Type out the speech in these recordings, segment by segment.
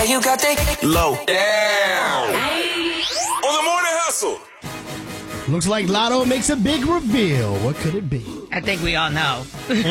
Yeah, you got that low. Damn. On the morning hustle. Looks like Lotto makes a big reveal. What could it be? I think we all know.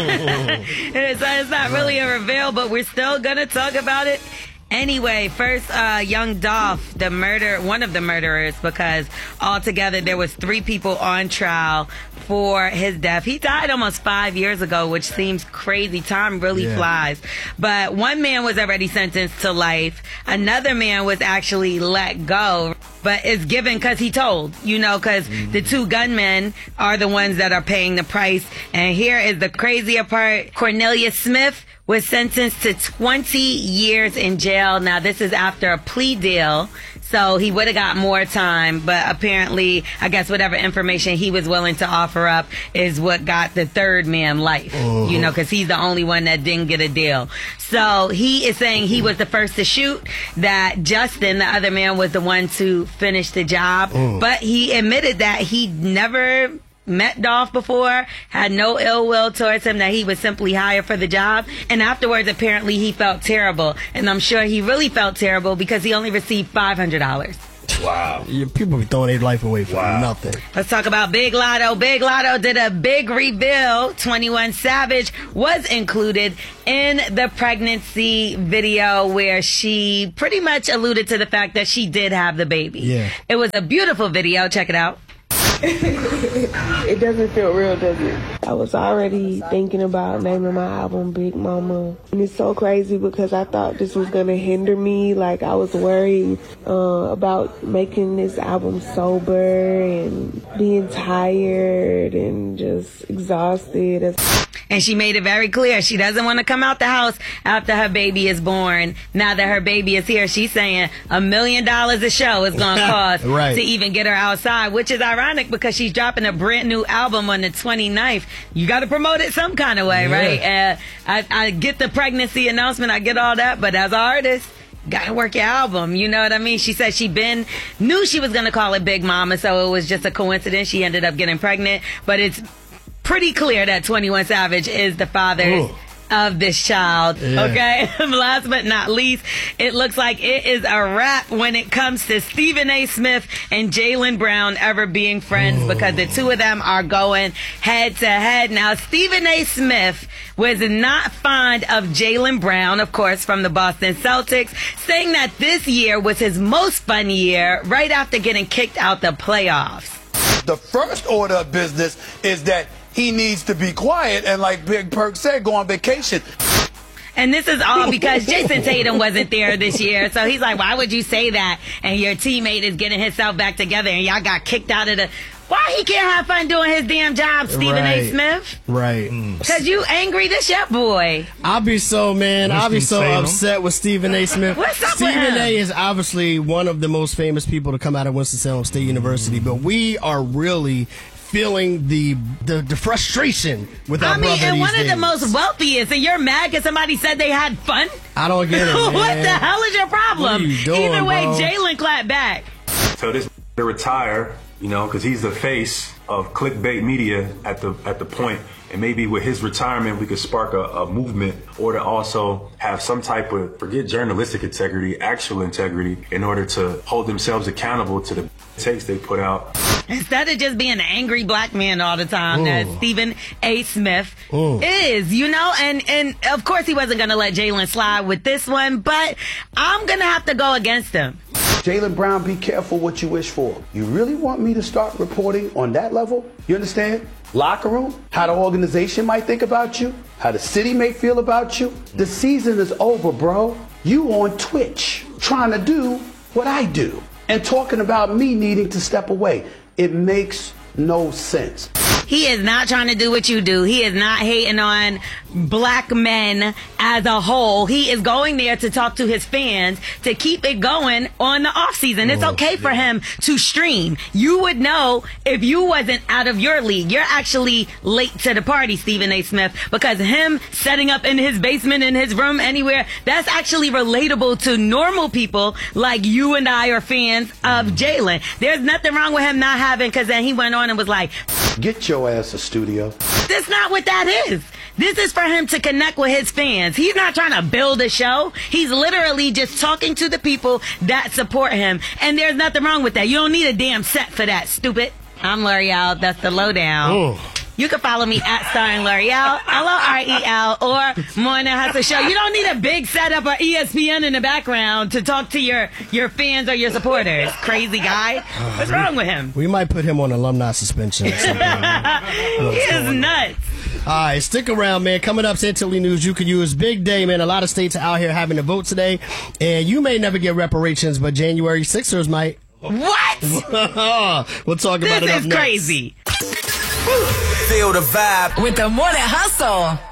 It's not really a reveal, but we're still going to talk about it. Anyway, first, young Dolph, one of the murderers, because altogether there was 3 people on trial for his death. He died almost 5 years ago, which seems crazy. Time really flies. But one man was already sentenced to life. Another man was actually let go, but is given because he told, because the 2 gunmen are the ones that are paying the price. And here is the crazier part. Cornelius Smith was sentenced to 20 years in jail. Now, this is after a plea deal, so he would have got more time, but apparently, I guess whatever information he was willing to offer up is what got the third man life, because he's the only one that didn't get a deal. So he is saying he was the first to shoot, that Justin, the other man, was the one to finish the job, but he admitted that he never met Dolph before, had no ill will towards him, that he was simply hired for the job. And afterwards, apparently, he felt terrible. And I'm sure he really felt terrible because he only received $500. Wow. People be throwing their life away for nothing. Let's talk about Big Lotto. Big Lotto did a big reveal. 21 Savage was included in the pregnancy video where she pretty much alluded to the fact that she did have the baby. Yeah. It was a beautiful video. Check it out. It doesn't feel real, does it? I was already thinking about naming my album Big Mama. And it's so crazy because I thought this was going to hinder me. Like, I was worried about making this album sober and being tired and just exhausted. And she made it very clear she doesn't want to come out the house after her baby is born. Now that her baby is here, she's saying $1 million a show is going to cost to even get her outside, which is ironic because she's dropping a brand new album on the 29th. You got to promote it some kind of way, right? I get the pregnancy announcement, I get all that, but as an artist, gotta work your album, you know what I mean? She said knew she was gonna call it Big Mama, so it was just a coincidence she ended up getting pregnant, but it's pretty clear that 21 Savage is the father of this child. Okay. Last but not least, it looks like it is a wrap when it comes to Stephen A. Smith and Jaylen Brown ever being friends, because the 2 of them are going head to head. Now, Stephen A. Smith was not fond of Jaylen Brown, of course, from the Boston Celtics, saying that this year was his most fun year right after getting kicked out the playoffs. The first order of business is that he needs to be quiet and, like Big Perk said, go on vacation. And this is all because Jason Tatum wasn't there this year. So he's like, why would you say that? And your teammate is getting himself back together and y'all got kicked out of the... Why he can't have fun doing his damn job, Stephen A. Smith? Right. Because you angry, this your boy. I'll be so upset with Stephen A. Smith. What's up Stephen with him? A. is obviously one of the most famous people to come out of Winston-Salem State University, but we are really feeling the frustration with our brother and these one days. of the most wealthiest, and you're mad because somebody said they had fun? I don't get it, man. What the hell is your problem? What are you doing, Either way, bro? Jaylen clapped back. So this to retire, because he's the face of clickbait media at the point, and maybe with his retirement we could spark a movement, or to also have some type of, forget journalistic integrity, actual integrity, in order to hold themselves accountable to the takes they put out. Instead of just being an angry black man all the time, that Stephen A. Smith is, and of course he wasn't going to let Jaylen slide with this one, but I'm going to have to go against him. Jaylen Brown, be careful what you wish for. You really want me to start reporting on that level? You understand? Locker room, how the organization might think about you, how the city may feel about you. The season is over, bro. You on Twitch trying to do what I do and talking about me needing to step away. It makes no sense. He is not trying to do what you do. He is not hating on black men as a whole. He is going there to talk to his fans to keep it going on the off season. It's okay for him to stream. You would know if you wasn't out of your league. You're actually late to the party, Stephen A. Smith, because him setting up in his basement, in his room, anywhere, that's actually relatable to normal people like you and I are fans of Jaylen. There's nothing wrong with him not having, because then he went on and was like, get your ass a studio. That's not what that is. This is for him to connect with his fans. He's not trying to build a show. He's literally just talking to the people that support him. And there's nothing wrong with that. You don't need a damn set for that, stupid. I'm L'Oreal. That's the lowdown. Ooh. You can follow me at Starring L'Oreal, L'Oreal, or Morning Hustle Show. You don't need a big setup or ESPN in the background to talk to your fans or your supporters. Crazy guy. What's wrong with him? We might put him on alumni suspension or something. He is nuts. All right, stick around, man. Coming up, St. Tilly News you could use. Big day, man. A lot of states are out here having to vote today. And you may never get reparations, but January 6ers might. What? We'll talk about it up next. This is crazy. Feel the vibe with the Morning Hustle.